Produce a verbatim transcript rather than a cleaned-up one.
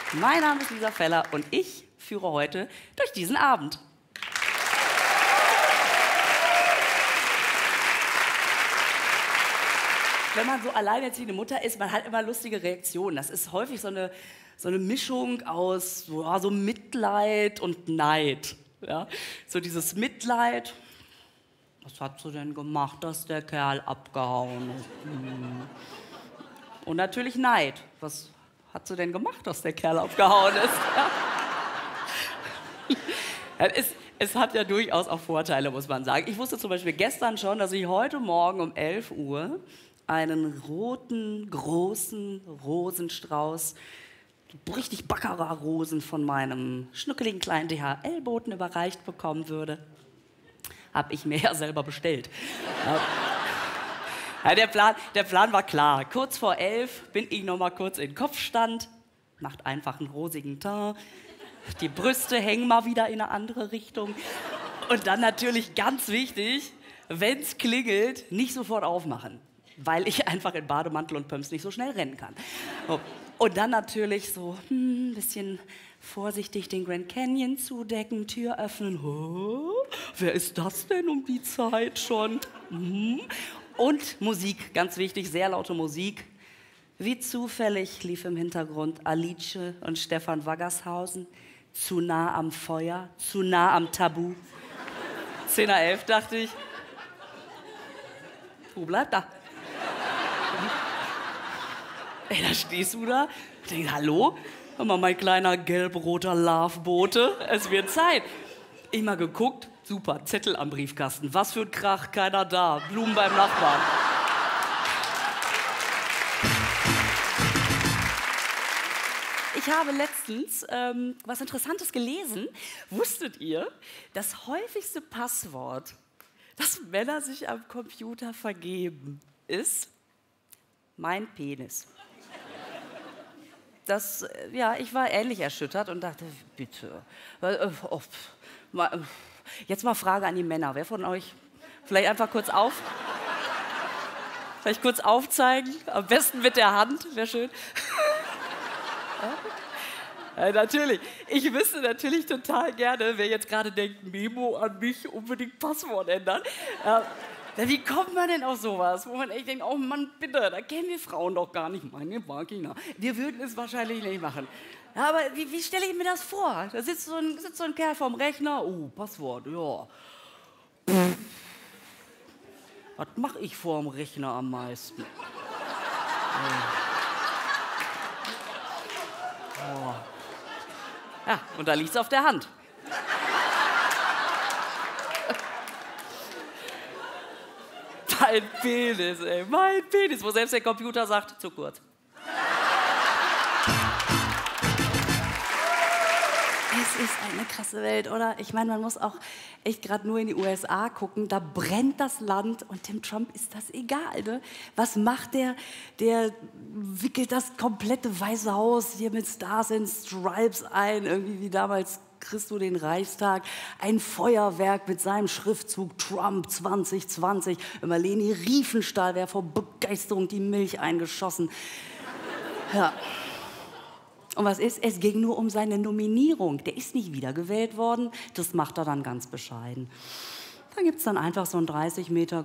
Mein Name ist Lisa Feller und ich führe heute durch diesen Abend. Wenn man so alleinerziehende Mutter ist, man hat immer lustige Reaktionen. Das ist häufig so eine, so eine Mischung aus so, ja, so Mitleid und Neid. Ja? So dieses Mitleid. Was hat sie denn gemacht, dass der Kerl abgehauen ist? Hm. Und natürlich Neid. Was hat sie denn gemacht, dass der Kerl abgehauen ist? Ja. es, es hat ja durchaus auch Vorteile, muss man sagen. Ich wusste zum Beispiel gestern schon, dass ich heute Morgen um elf Uhr einen roten, großen Rosenstrauß, richtig Baccarat-Rosen von meinem schnuckeligen kleinen D H L-Boten überreicht bekommen würde. Habe ich mir ja selber bestellt. Ja, der Plan, der Plan war klar. Kurz vor elf bin ich noch mal kurz in Kopfstand, macht einfach einen rosigen Teint, die Brüste hängen mal wieder in eine andere Richtung. Und dann natürlich ganz wichtig, wenn es klingelt, nicht sofort aufmachen, weil ich einfach in Bademantel und Pumps nicht so schnell rennen kann. Und dann natürlich so ein hm, bisschen vorsichtig den Grand Canyon zudecken, Tür öffnen. Oh, wer ist das denn um die Zeit schon? Hm. Und Musik, ganz wichtig, sehr laute Musik. Wie zufällig lief im Hintergrund Alice und Stefan Waggershausen. Zu nah am Feuer, zu nah am Tabu. zehn nach elf dachte ich, wo bleibt da? Ey, da stehst du da und denkst, hallo? Hör mal, mein kleiner gelb-roter Lovebote, es wird Zeit. Ich mal geguckt, super, Zettel am Briefkasten. Was für ein Krach, keiner da. Blumen beim Nachbarn. Ich habe letztens ähm, was Interessantes gelesen. Wusstet ihr, das häufigste Passwort, das Männer sich am Computer vergeben, ist mein Penis? Das, ja, ich war ähnlich erschüttert und dachte, bitte. Jetzt mal Frage an die Männer. Wer von euch? Vielleicht einfach kurz auf. Vielleicht kurz aufzeigen. Am besten mit der Hand. Wäre schön. Ja, natürlich. Ich wüsste natürlich total gerne, wer jetzt gerade denkt, Memo an mich, unbedingt Passwort ändern. Ja, wie kommt man denn auf sowas, wo man echt denkt, oh Mann, bitte, da kennen wir Frauen doch gar nicht. Meine Vagina. Wir würden es wahrscheinlich nicht machen. Ja, aber wie, wie stelle ich mir das vor? Da sitzt so, ein, sitzt so ein Kerl vorm Rechner, oh, Passwort, ja. Pff. Was mache ich vorm Rechner am meisten? Oh. Ja, und da liegt es auf der Hand. Mein Penis, ey, mein Penis, wo selbst der Computer sagt, zu kurz. Es ist eine krasse Welt, oder? Ich meine, man muss auch echt gerade nur in die U S A gucken, da brennt das Land und dem Trump ist das egal, ne? Was macht der? Der wickelt das komplette Weiße Haus hier mit Stars and Stripes ein, irgendwie wie damals Christo den Reichstag, ein Feuerwerk mit seinem Schriftzug Trump zwanzig zwanzig. Immer Leni Riefenstahl wäre vor Begeisterung die Milch eingeschossen. Ja. Und was ist? Es ging nur um seine Nominierung. Der ist nicht wiedergewählt worden. Das macht er dann ganz bescheiden. Da gibt es dann einfach so einen dreißig Meter